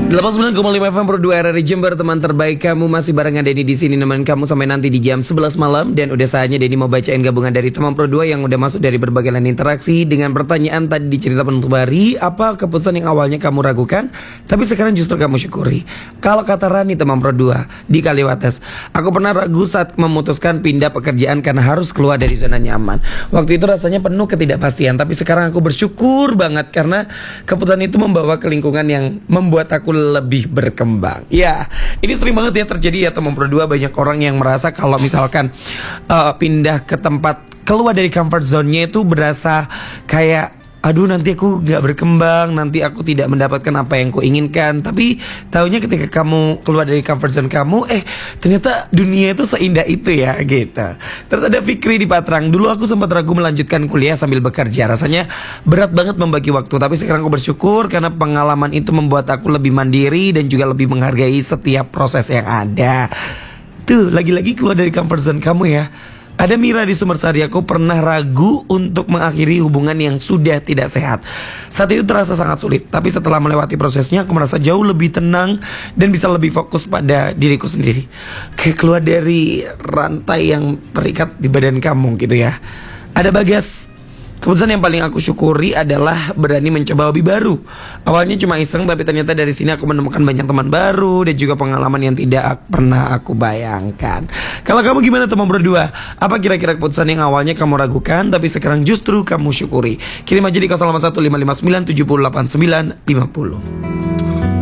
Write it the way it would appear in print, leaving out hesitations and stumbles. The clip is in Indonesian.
89,5 FM Pro 2 RRI Jember, teman terbaik kamu. Masih barengan Denny di sini nemenin kamu sampai nanti di jam 11 malam. Dan udah saatnya Denny mau bacain gabungan dari teman Pro 2 yang udah masuk dari berbagai lain interaksi. Dengan pertanyaan tadi di cerita penutup hari, apa keputusan yang awalnya kamu ragukan tapi sekarang justru kamu syukuri? Kalau kata Rani teman Pro 2 di Kaliwates, aku pernah ragu saat memutuskan pindah pekerjaan karena harus keluar dari zona nyaman. Waktu itu rasanya penuh ketidakpastian, tapi sekarang aku bersyukur banget karena keputusan itu membawa ke lingkungan yang membuat aku lebih berkembang. Ya, ini sering banget ya terjadi ya teman Pro 2. Banyak orang yang merasa kalau misalkan pindah ke tempat keluar dari comfort zone-nya itu berasa kayak aduh nanti aku gak berkembang, nanti aku tidak mendapatkan apa yang ku inginkan. Tapi taunya ketika kamu keluar dari comfort zone kamu, ternyata dunia itu seindah itu ya gitu. Terus ada Fikri di Patrang, dulu aku sempat ragu melanjutkan kuliah sambil bekerja. Rasanya berat banget membagi waktu, tapi sekarang aku bersyukur karena pengalaman itu membuat aku lebih mandiri dan juga lebih menghargai setiap proses yang ada. Tuh, lagi-lagi keluar dari comfort zone kamu ya. Ada Mira di Sumbersari, aku pernah ragu untuk mengakhiri hubungan yang sudah tidak sehat. Saat itu terasa sangat sulit, tapi setelah melewati prosesnya aku merasa jauh lebih tenang dan bisa lebih fokus pada diriku sendiri. Kayak keluar dari rantai yang terikat di badan kamu gitu ya. Ada Bagas, keputusan yang paling aku syukuri adalah berani mencoba hobi baru. Awalnya cuma iseng, tapi ternyata dari sini aku menemukan banyak teman baru dan juga pengalaman yang tidak pernah aku bayangkan. Kalau kamu gimana teman berdua? Apa kira-kira keputusan yang awalnya kamu ragukan tapi sekarang justru kamu syukuri? Kirim aja di 081559708950.